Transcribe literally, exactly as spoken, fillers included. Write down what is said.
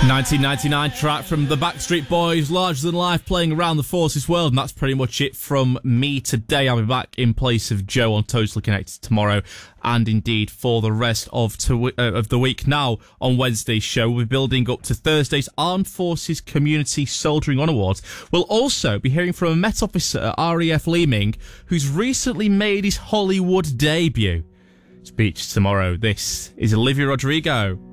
nineteen ninety-nine track from the Backstreet Boys, Larger Than Life, playing around the Forces world, and that's pretty much it from me today. I'll be back in place of Joe on Totally Connected tomorrow, and indeed for the rest of to, uh, of the week. Now, on Wednesday's show, we'll be building up to Thursday's Armed Forces Community Soldiering On Awards. We'll also be hearing from a Met officer at R A F Leeming, who's recently made his Hollywood debut. Speech tomorrow. This is Olivia Rodrigo.